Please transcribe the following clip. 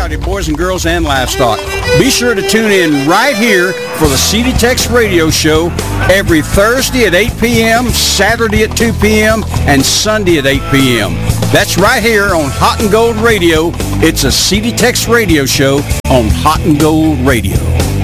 Friday, boys and girls and livestock. Be sure to tune in right here for the CD Tex Radio Show every Thursday at 8 p.m., Saturday at 2 p.m., and Sunday at 8 p.m. That's right here on Hot and Gold Radio. It's a CD Tex Radio Show on Hot and Gold Radio.